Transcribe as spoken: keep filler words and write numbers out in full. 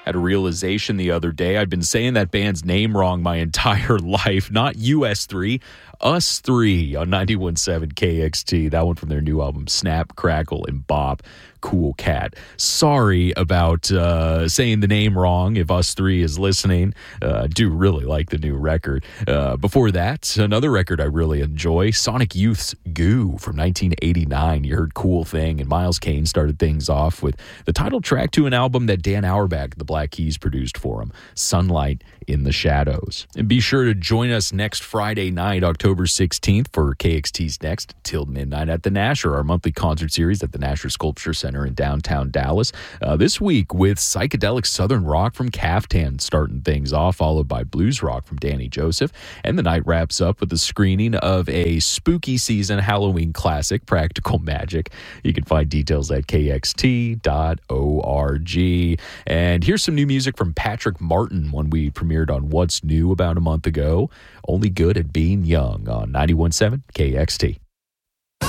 Had a realization the other day. I'd been saying that band's name wrong my entire life. Not U S three, Us three on ninety-one point seven K X T. That one from their new album, Snap, Crackle, and Bop. Cool cat. Sorry about uh, saying the name wrong if Us three is listening. Uh, I do really like the new record. Uh, before that, another record I really enjoy, Sonic Youth's Goo from nineteen eighty-nine. You heard Cool Thing, and Miles Kane started things off with the title track to an album that Dan Auerbach, the Black Keys, produced for him, Sunlight in the Shadows. And be sure to join us next Friday night, October sixteenth, for K X T's Next Till Midnight at the Nasher, our monthly concert series at the Nasher Sculpture Center in downtown Dallas. Uh, this week with psychedelic southern rock from Caftan starting things off, followed by blues rock from Danny Joseph. And the night wraps up with the screening of a spooky season Halloween classic, Practical Magic. You can find details at K X T dot org. And here's some new music from Patrick Martin, one we premiered on What's New about a month ago. Only Good at Being Young on ninety-one point seven K X T.